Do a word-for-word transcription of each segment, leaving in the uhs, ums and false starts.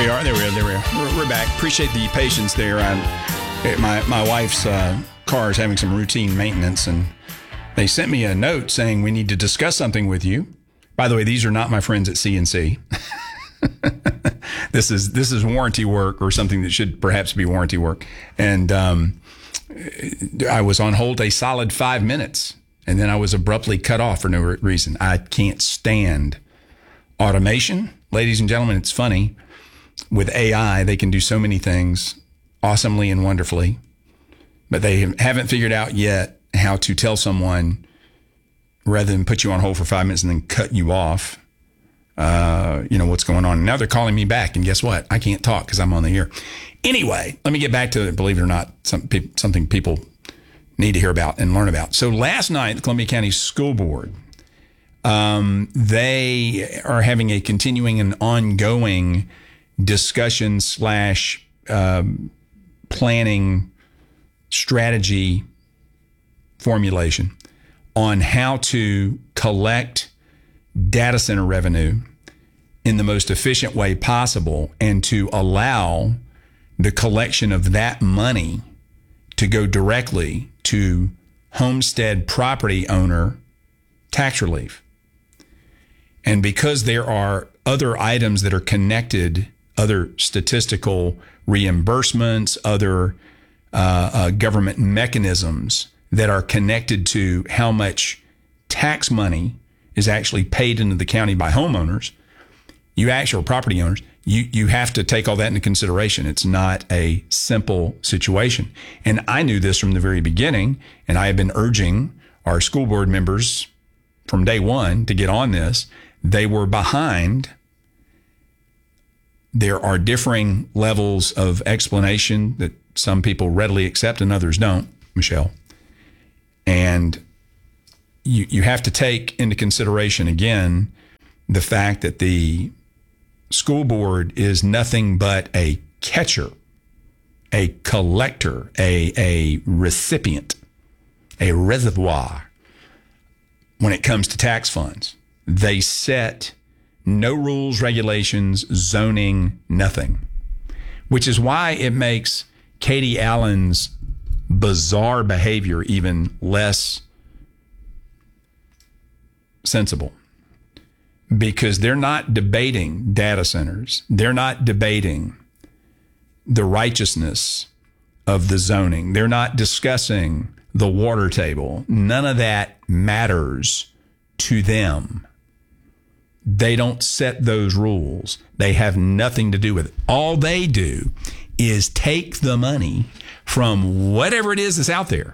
we are. There we are. There we are. We're, we're back. Appreciate the patience there. I, my my wife's uh, car is having some routine maintenance, and they sent me a note saying we need to discuss something with you. By the way, these are not my friends at C N C. This is this is warranty work, or something that should perhaps be warranty work. And um, I was on hold a solid five minutes, and then I was abruptly cut off for no reason. I can't stand automation. Ladies and gentlemen, it's funny. With A I, they can do so many things awesomely and wonderfully, but they haven't figured out yet how to tell someone, rather than put you on hold for five minutes and then cut you off, uh, you know, what's going on. Now they're calling me back, and guess what? I can't talk because I'm on the air. Anyway, let me get back to, believe it or not, some pe- something people need to hear about and learn about. So last night, the Columbia County School Board, um, they are having a continuing and ongoing discussion slash um, planning strategy formulation on how to collect data center revenue in the most efficient way possible, and to allow the collection of that money to go directly to homestead property owner tax relief. And because there are other items that are connected, other statistical reimbursements, other uh, uh, government mechanisms that are connected to how much tax money is actually paid into the county by homeowners, you actual property owners, you, you have to take all that into consideration. It's not a simple situation. And I knew this from the very beginning, and I have been urging our school board members from day one to get on this. They were behind. There are differing levels of explanation that some people readily accept and others don't, Michelle. And you you have to take into consideration, again, the fact that the school board is nothing but a catcher, a collector, a, a recipient, a reservoir when it comes to tax funds. They set no rules, regulations, zoning, nothing, which is why it makes Katie Allen's bizarre behavior even less sensible, because they're not debating data centers. They're not debating the righteousness of the zoning. They're not discussing the water table. None of that matters to them. They don't set those rules. They have nothing to do with it. All they do is take the money from whatever it is that's out there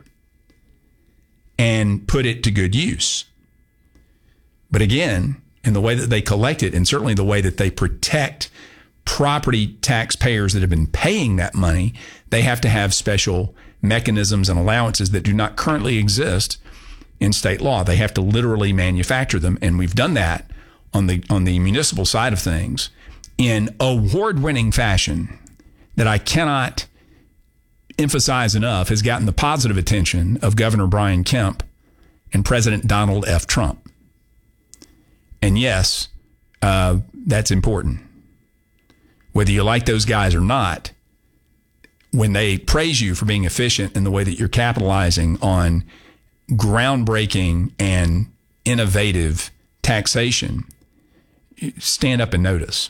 and put it to good use. But again, in the way that they collect it, and certainly the way that they protect property taxpayers that have been paying that money, they have to have special mechanisms and allowances that do not currently exist in state law. They have to literally manufacture them, and we've done that on the on the municipal side of things in award-winning fashion that I cannot emphasize enough has gotten the positive attention of Governor Brian Kemp and President Donald F. Trump. And yes, uh, that's important. Whether you like those guys or not, when they praise you for being efficient in the way that you're capitalizing on groundbreaking and innovative taxation, stand up and notice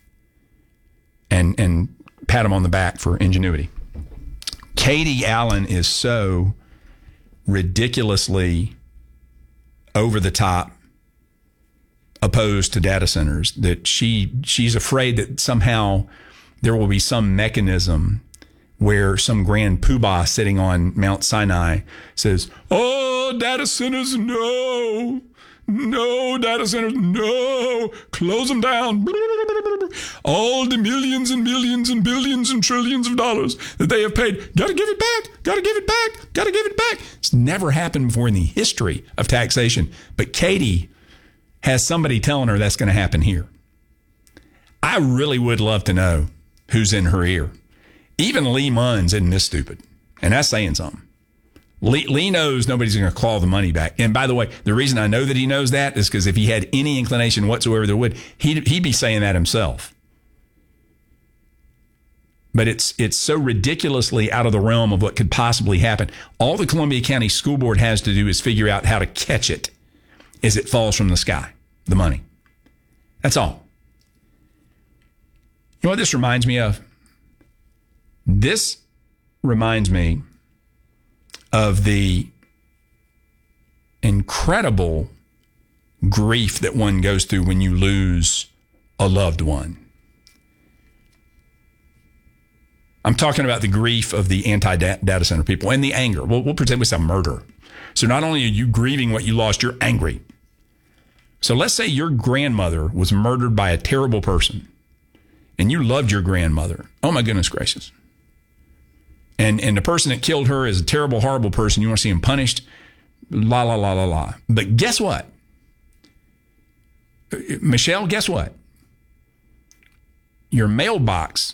and and pat them on the back for ingenuity. Katie Allen is so ridiculously over the top opposed to data centers that she she's afraid that somehow there will be some mechanism where some grand poobah sitting on Mount Sinai says, "Oh, data centers, no. No, data centers, no. Close them down. All the millions and millions and billions and trillions of dollars that they have paid, got to give it back, got to give it back, got to give it back." It's never happened before in the history of taxation. But Katie has somebody telling her that's going to happen here. I really would love to know who's in her ear. Even Lee Munns isn't this stupid. And that's saying something. Lee, Lee knows nobody's going to claw the money back. And by the way, the reason I know that he knows that is because if he had any inclination whatsoever there would, he'd, he'd be saying that himself. but it's it's so ridiculously out of the realm of what could possibly happen. All the Columbia County School Board has to do is figure out how to catch it as it falls from the sky, the money. That's all. You know what this reminds me of? This reminds me of the incredible grief that one goes through when you lose a loved one. I'm talking about the grief of the anti-data center people and the anger. We'll, we'll pretend it's a murder. So not only are you grieving what you lost, you're angry. So let's say your grandmother was murdered by a terrible person and you loved your grandmother. Oh, my goodness gracious. And and the person that killed her is a terrible, horrible person. You want to see him punished. La, la, la, la, la. But guess what? Michelle, guess what? Your mailbox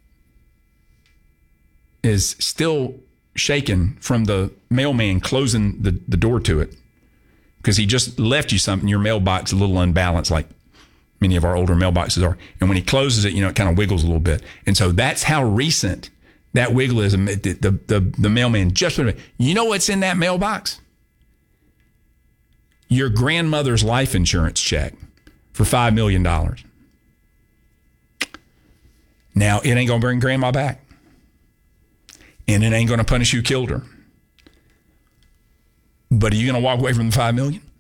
is still shaken from the mailman closing the, the door to it because he just left you something. Your mailbox is a little unbalanced, like many of our older mailboxes are. And when he closes it, you know, it kind of wiggles a little bit. And so that's how recent that wiggle is. The, the, the, the mailman just put it. You know what's in that mailbox? Your grandmother's life insurance check for five million dollars. Now, it ain't going to bring grandma back. And it ain't going to punish you killed her. But are you going to walk away from the five million dollars?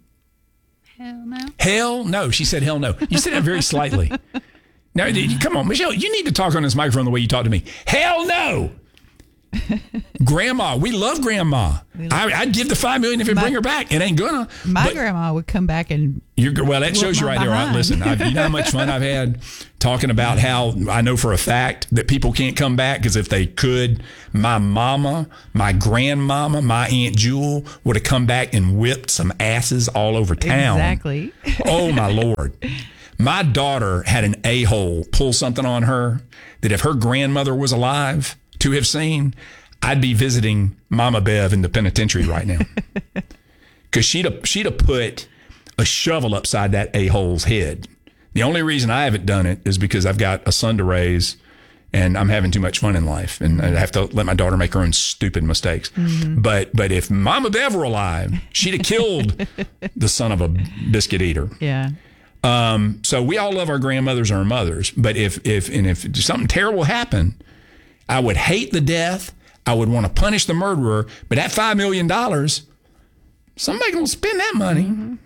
Hell no. Hell no. She said hell no. You said that very slightly. Now, come on, Michelle, you need to talk on this microphone the way you talk to me. Hell no. Grandma, we love grandma. We love I, I'd give the five million dollars if it my, bring her back. It ain't gonna. My grandma would come back and. You're, well, that shows you right behind. there. Right? Listen, I've, you know how much fun I've had talking about how I know for a fact that people can't come back because if they could, my mama, my grandmama, my Aunt Jewel would have come back and whipped some asses all over town. Exactly. Oh, my Lord. My daughter had an a-hole pull something on her that if her grandmother was alive to have seen, I'd be visiting Mama Bev in the penitentiary right now. Because she'd have, she'd have put a shovel upside that a-hole's head. The only reason I haven't done it is because I've got a son to raise and I'm having too much fun in life. And I have to let my daughter make her own stupid mistakes. Mm-hmm. But but if Mama Bev were alive, she'd have killed the son of a biscuit eater. Yeah. Um, so we all love our grandmothers and our mothers. But if, if, and if something terrible happened, I would hate the death. I would want to punish the murderer. But that five million dollars, somebody going to spend that money. Mm-hmm.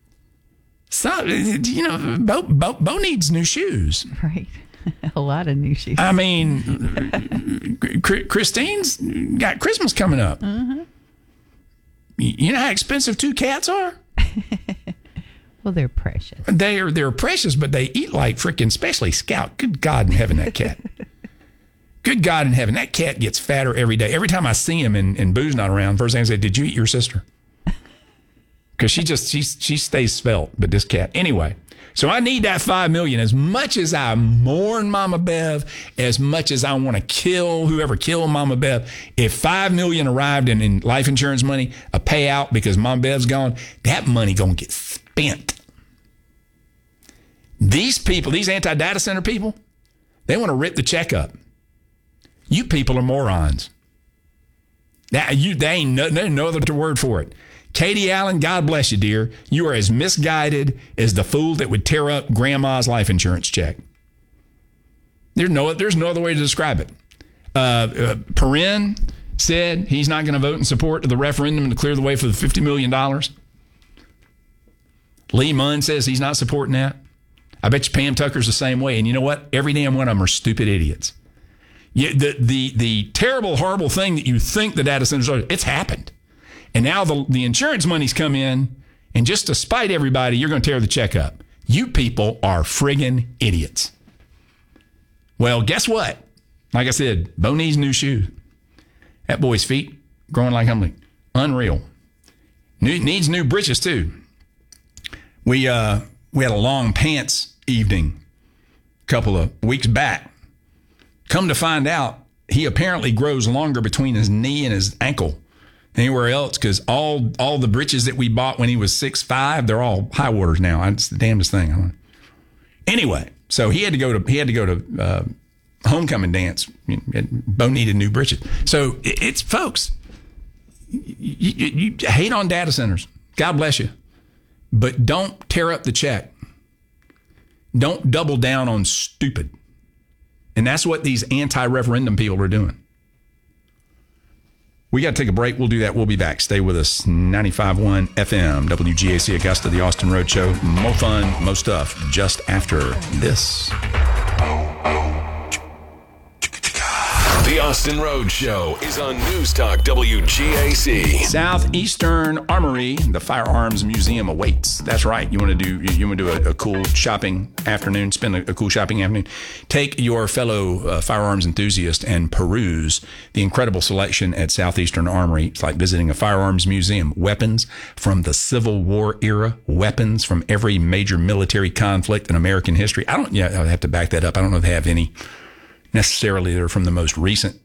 So, you know, Bo, Bo, Bo needs new shoes. Right. A lot of new shoes. I mean, Christine's got Christmas coming up. Mm-hmm. You know how expensive two cats are? Well, they're precious. They are, they're precious, but they eat like freaking, especially Scout. Good God in heaven, that cat. Good God in heaven. That cat gets fatter every day. Every time I see him and, and Boo's not around, first thing I say, did you eat your sister? Because she just, she, she stays svelte, but this cat. Anyway, so I need that five million dollars. As much as I mourn Mama Bev, as much as I want to kill whoever killed Mama Bev, if five million dollars arrived in, in life insurance money, a payout because Mama Bev's gone, that money going to get spent. These people, these anti-data center people, they want to rip the check up. You people are morons. Now, you, they ain't no, no, no other word for it. Katie Allen, God bless you, dear. You are as misguided as the fool that would tear up grandma's life insurance check. There's no, there's no other way to describe it. Uh, uh, Perrin said he's not going to vote in support of the referendum to clear the way for the fifty million dollars. Lee Munn says he's not supporting that. I bet you Pam Tucker's the same way. And you know what? Every damn one of them are stupid idiots. You, the, the, the terrible, horrible thing that you think the data centers are, it's happened. And now the, the insurance money's come in, and just to spite everybody, you're going to tear the check up. You people are friggin' idiots. Well, guess what? Like I said, Bo needs new shoes. That boy's feet growing like Humley. Unreal. New, needs new britches, too. We, uh, we had a long pants evening a couple of weeks back. Come to find out, he apparently grows longer between his knee and his ankle than anywhere else because all all the britches that we bought when he was six five, they're all high waters now. It's the damnedest thing. Anyway, so he had to go to he had to go to uh, homecoming dance. Bo needed new britches. So it's, folks, you, you, you hate on data centers. God bless you. But don't tear up the check. Don't double down on stupid. And that's what these anti-referendum people are doing. We got to take a break. We'll do that. We'll be back. Stay with us. ninety-five point one F M, W G A C Augusta, the Austin Road Show. More fun, more stuff just after this. The Austin Road Show is on News Talk W G A C. Southeastern Armory, the Firearms Museum awaits. That's right. You want to do you want to do a, a cool shopping afternoon, spend a, a cool shopping afternoon. Take your fellow uh, firearms enthusiast and peruse the incredible selection at Southeastern Armory. It's like visiting a firearms museum. Weapons from the Civil War era, weapons from every major military conflict in American history. I don't. Yeah, I have to back that up. I don't know if they have any necessarily that are from the most recent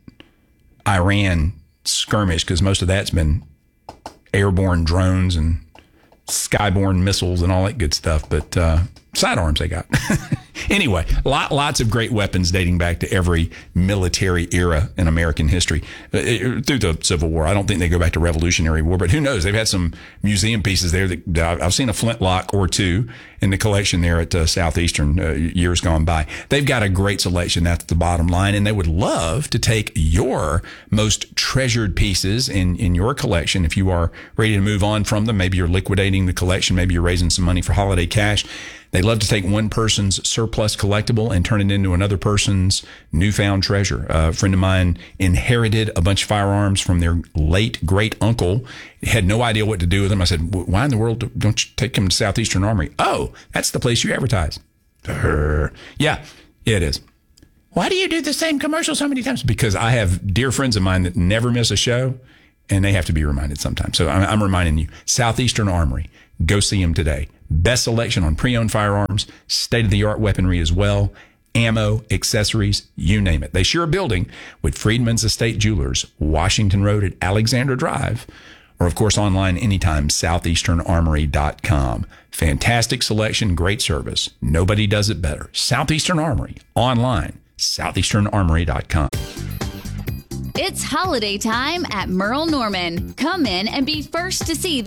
Iran skirmish, because most of that's been airborne drones and skyborne missiles and all that good stuff. But uh, sidearms they got. Anyway, lot, lots of great weapons dating back to every military era in American history uh, through the Civil War. I don't think they go back to Revolutionary War, but who knows? They've had some museum pieces there. That, that I've seen a flintlock or two in the collection there at uh, Southeastern uh, years gone by. They've got a great selection. That's the bottom line. And they would love to take your most treasured pieces in, in your collection. If you are ready to move on from them, maybe you're liquidating the collection, maybe you're raising some money for holiday cash. They love to take one person's surplus collectible and turn it into another person's newfound treasure. Uh, a friend of mine inherited a bunch of firearms from their late great uncle. Had no idea what to do with them. I said, why in the world don't you take them to Southeastern Armory? Oh, that's the place you advertise. Yeah, yeah, it is. Why do you do the same commercial so many times? Because I have dear friends of mine that never miss a show, and they have to be reminded sometimes. So I'm, I'm reminding you, Southeastern Armory, go see them today. Best selection on pre-owned firearms, state-of-the-art weaponry as well, ammo, accessories, you name it. They share a building with Freedman's Estate Jewelers, Washington Road at Alexander Drive, or of course online anytime, southeastern armory dot com. Fantastic selection, great service. Nobody does it better. Southeastern Armory, online, southeastern armory dot com. It's holiday time at Merle Norman. Come in and be first to see